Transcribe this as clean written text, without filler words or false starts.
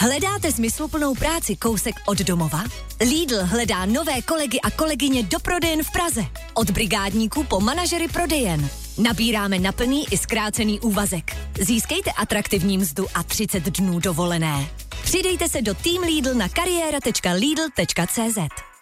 Hledáte smysluplnou práci kousek od domova? Lidl hledá nové kolegy a kolegyně do prodejen v Praze. Od brigádníků po manažery prodejen. Nabíráme na plný i zkrácený úvazek. Získejte atraktivní mzdu a 30 dnů dovolené. Přidejte se do Team Lidl na kariéra.lidl.cz.